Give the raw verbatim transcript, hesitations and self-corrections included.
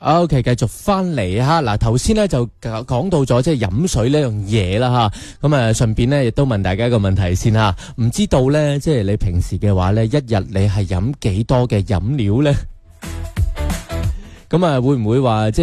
OK， 繼續翻嚟哈。嗱，頭先咧就講到咗即係飲水呢樣嘢啦吓。咁啊，順便咧亦都問大家一個問題先吓，唔知道咧即係你平時嘅話咧，一日你係飲幾多嘅飲料咧？咁啊，會唔會話即係